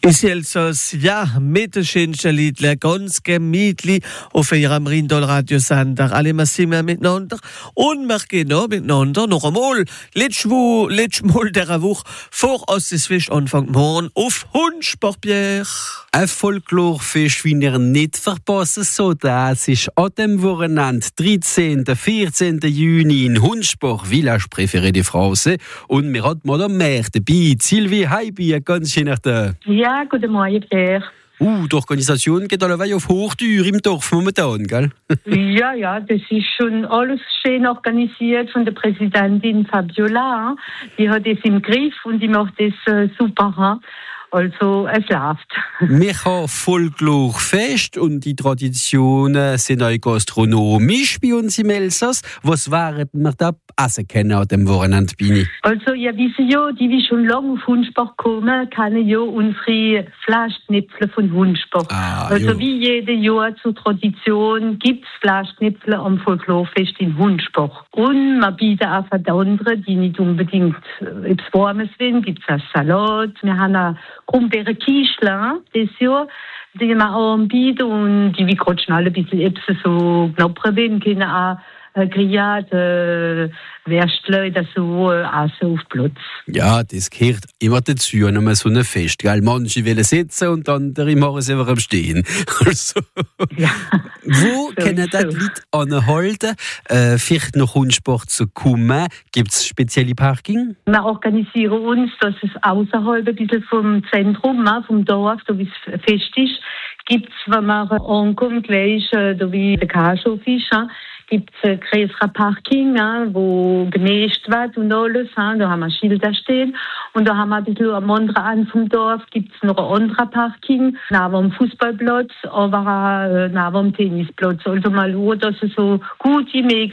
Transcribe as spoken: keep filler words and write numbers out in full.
Ist Elsass, ja, mit der schönsten Liedle, ganz gemütlich auf ihrem Rindal-Radiosender. Alle wir sind wir miteinander und wir gehen noch miteinander noch einmal, letztes Mal, letztes Mal dieser Woche, vor uns das Fest Anfang morgen auf Hundsparbier. Ein Folklorfest, wie ihr nicht verpassen so, das ist an dem Wochenende, dreizehnten vierzehnten Juni in Hundsbach, Village Préféré de France. Und wir haben Madame Maire dabei, Sylvie Heibi, ganz schön nach der. Ja, guten Morgen, Pierre. Uh, die Organisation geht alle auf Hochtür im Dorf momentan, gell? Ja, ja, das ist schon alles schön organisiert von der Präsidentin Fabiola. Die hat das im Griff und die macht das äh, super. Also, es läuft. Wir haben Folklorfest und die Traditionen sind auch gastronomisch bei uns im Elsass. Was wären wir da essen können an dem Wochenende, Bini? Also, ihr wisst ja, die wie schon lange auf Hundsbach kommen, kennen ja unsere Fleischknäpfle von Hundsbach. Ah, also, jo. wie jedes Jahr zur Tradition gibt es Fleischknäpfle am Folklorfest in Hundsbach. Und man bietet auch für die anderen, die nicht unbedingt etwas Warmes wollen, gibt es auch Salat. Wir haben auch Krummbeere Kischler, das Jahr, die wir auch anbieten und die wie gerade schnell ein bisschen etwas so knappere werden, können auch äh, grillade äh, Würstle oder so äh, essen auf Platz. Ja, das gehört immer dazu, an einem so einem Fest, gell? Manche wollen sitzen und andere machen es einfach am Stehen. Also, Ja. wo So können ist die so. Leute anhalten, äh, vielleicht nach Hundsport zu kommen? Gibt es spezielle Parking? Wir organisieren uns, dass es außerhalb ein bisschen vom Zentrum, äh, vom Dorf, so wie es fest ist, gibt es, wenn man ankommt, gleich, äh, da wie der Kaschof ist, äh, gibt es ein größeres Parking, äh, wo gemäßt wird und alles. Äh, da haben wir Schilder stehen. Und da haben wir ein bisschen am anderen Ende vom Dorf gibt es noch ein anderes Parking, neben dem Fußballplatz, aber auch äh, neben dem Tennisplatz. Also mal schauen, dass es so gut wie möglich